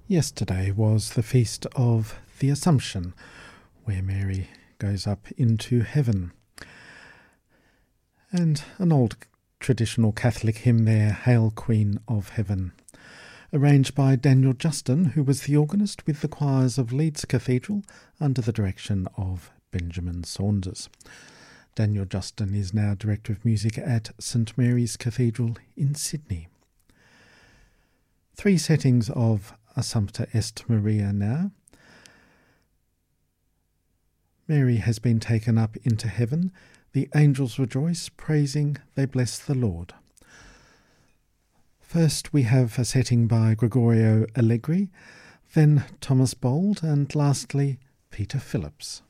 Yesterday was the feast of the Assumption, where Mary goes up into heaven. And an old traditional Catholic hymn there, Hail Queen of Heaven, arranged by Daniel Justin, who was the organist with the choirs of Leeds Cathedral under the direction of Benjamin Saunders. Daniel Justin is now Director of Music at St Mary's Cathedral in Sydney. Three settings of Assumpta Est Maria now. Mary has been taken up into heaven. The angels rejoice, praising, they bless the Lord. First we have a setting by Gregorio Allegri, then Thomas Bold, and lastly Peter Phillips.